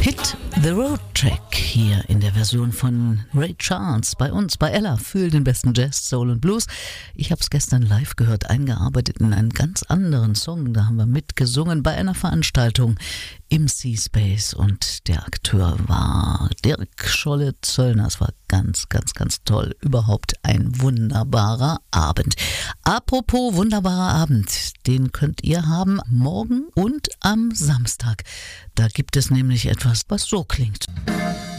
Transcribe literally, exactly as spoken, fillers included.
Hit the Road Track hier in der Version von Ray Charles bei uns, bei Ella, für den besten Jazz, Soul und Blues. Ich habe es gestern live gehört, eingearbeitet in einen ganz anderen Song. Da haben wir mitgesungen bei einer Veranstaltung im C-Space und der Akteur war Dirk Scholle-Zöllner. Es war ganz, ganz, ganz toll. Überhaupt ein wunderbarer Abend. Apropos wunderbarer Abend, den könnt ihr haben morgen und am Samstag. Da gibt es nämlich etwas, was so klingt.